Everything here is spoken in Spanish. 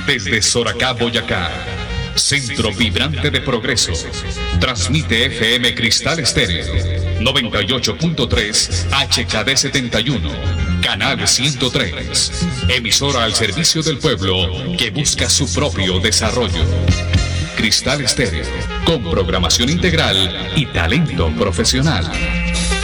Desde Soracá, Boyacá, centro vibrante de progreso, transmite FM Cristal Estéreo, 98.3 HKD 71, canal 103, emisora al servicio del pueblo que busca su propio desarrollo. Cristal Estéreo, con programación integral y talento profesional.